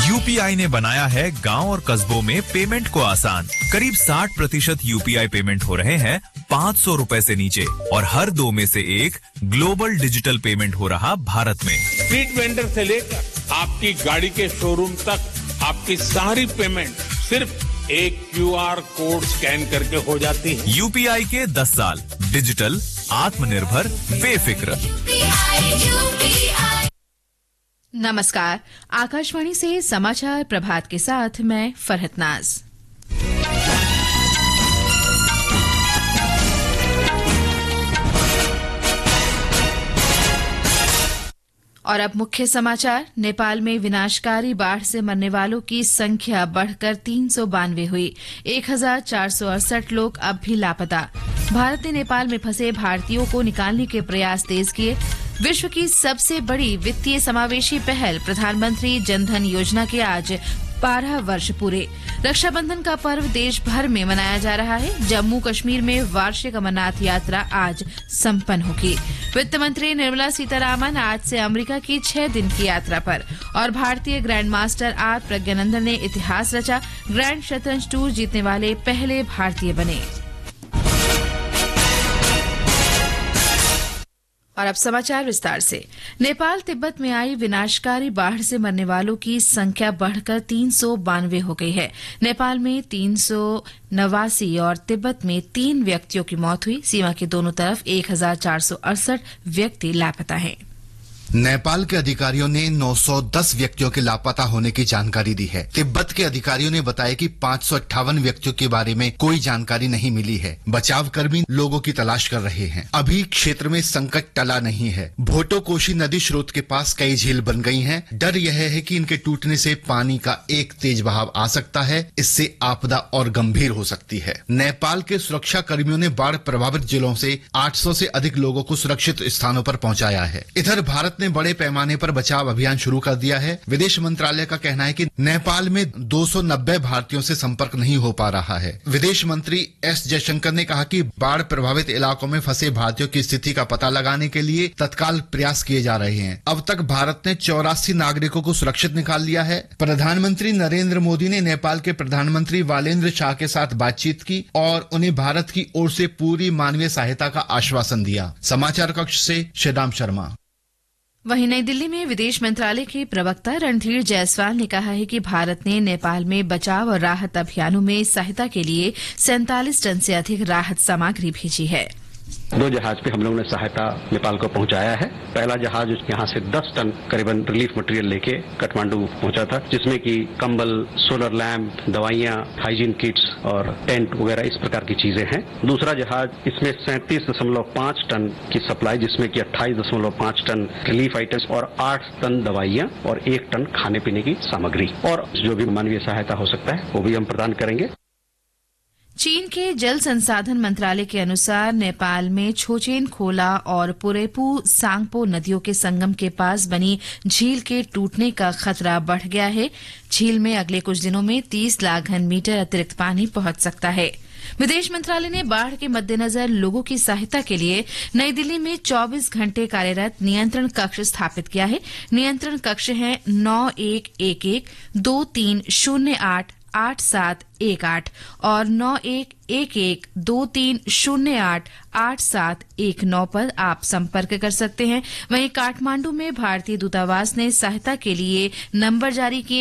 UPI ने बनाया है गांव और कस्बों में पेमेंट को आसान। करीब 60% यूपीआई पेमेंट हो रहे हैं 500 रुपए से नीचे और हर 2 में से 1 ग्लोबल डिजिटल पेमेंट हो रहा भारत में। स्ट्रीट वेंडर से लेकर आपकी गाड़ी के शोरूम तक आपकी सारी पेमेंट सिर्फ एक क्यूआर कोड स्कैन करके हो जाती है। यूपीआई के 10 साल डिजिटल, आत्मनिर्भर, बेफिक्र। नमस्कार, आकाशवाणी से समाचार प्रभात के साथ मैं फरहत नाज। और अब मुख्य समाचार। नेपाल में विनाशकारी बाढ़ से मरने वालों की संख्या बढ़कर 392 हुई। 1468 लोग अब भी लापता। भारत ने नेपाल में फंसे भारतीयों को निकालने के प्रयास तेज किए। विश्व की सबसे बड़ी वित्तीय समावेशी पहल प्रधानमंत्री जनधन योजना के आज 12 वर्ष पूरे। रक्षाबंधन का पर्व देश भर में मनाया जा रहा है। जम्मू कश्मीर में वार्षिक अमरनाथ यात्रा आज संपन्न होगी। वित्त मंत्री निर्मला सीतारामन आज से अमेरिका की 6 दिन की यात्रा पर। और भारतीय ग्रैंड मास्टर आर प्रज्ञानंदन ने इतिहास रचा। ग्रैंड शतरंज टूर जीतने वाले पहले भारतीय बने। और अब समाचार विस्तार से। नेपाल तिब्बत में आई विनाशकारी बाढ़ से मरने वालों की संख्या बढ़कर 392 हो गई है। नेपाल में 389 और तिब्बत में 3 व्यक्तियों की मौत हुई। सीमा के दोनों तरफ 1468 व्यक्ति लापता हैं। नेपाल के अधिकारियों ने 910 व्यक्तियों के लापता होने की जानकारी दी है। तिब्बत के अधिकारियों ने बताया कि 558 व्यक्तियों के बारे में कोई जानकारी नहीं मिली है। बचाव कर्मी लोगों की तलाश कर रहे हैं। अभी क्षेत्र में संकट टला नहीं है। भोटोकोशी नदी स्रोत के पास कई झील बन गई हैं। डर यह है कि इनके टूटने से पानी का एक तेज बहाव आ सकता है। इससे आपदा और गंभीर हो सकती है। नेपाल के सुरक्षा कर्मियों ने बाढ़ प्रभावित जिलों से 800 से अधिक लोगों को सुरक्षित स्थानों पर पहुंचाया है। इधर भारत ने बड़े पैमाने पर बचाव अभियान शुरू कर दिया है। विदेश मंत्रालय का कहना है कि नेपाल में 290 भारतीयों से संपर्क नहीं हो पा रहा है। विदेश मंत्री एस जयशंकर ने कहा कि बाढ़ प्रभावित इलाकों में फंसे भारतीयों की स्थिति का पता लगाने के लिए तत्काल प्रयास किए जा रहे हैं। अब तक भारत ने 84 नागरिकों को सुरक्षित निकाल लिया है। प्रधानमंत्री नरेंद्र मोदी ने नेपाल के प्रधानमंत्री वालेन्द्र शाह के साथ बातचीत की और उन्हें भारत की ओर से पूरी मानवीय सहायता का आश्वासन दिया। समाचार कक्ष से श्रीराम शर्मा। वहीं नई दिल्ली में विदेश मंत्रालय के प्रवक्ता रणधीर जायसवाल ने कहा है कि भारत ने नेपाल में बचाव और राहत अभियानों में सहायता के लिए 47 टन से अधिक राहत सामग्री भेजी है। 2 जहाज पे हम लोगों ने सहायता नेपाल को पहुंचाया है। पहला जहाज यहाँ से 10 टन करीबन रिलीफ मटेरियल लेके काठमांडू पहुंचा था, जिसमें कि कंबल, सोलर लैंप, दवाइयां, हाइजीन किट्स और टेंट वगैरह इस प्रकार की चीजें हैं। दूसरा जहाज इसमें 37.5 टन की सप्लाई, जिसमें कि 28.5 टन रिलीफ आइटम्स और 8 टन दवाइयां और 1 टन खाने पीने की सामग्री और जो भी मानवीय सहायता हो सकता है वो भी हम प्रदान करेंगे। चीन के जल संसाधन मंत्रालय के अनुसार नेपाल में छोचेन खोला और पुरेपू सांगपो नदियों के संगम के पास बनी झील के टूटने का खतरा बढ़ गया है। झील में अगले कुछ दिनों में 30 लाख घन मीटर अतिरिक्त पानी पहुंच सकता है। विदेश मंत्रालय ने बाढ़ के मद्देनजर लोगों की सहायता के लिए नई दिल्ली में 24 घंटे कार्यरत नियंत्रण कक्ष स्थापित किया है। नियंत्रण कक्ष है 9111 2308 8718 और 9111 2308 8719 पर आप संपर्क कर सकते हैं। वहीं काठमांडू में भारतीय दूतावास ने सहायता के लिए नंबर जारी किए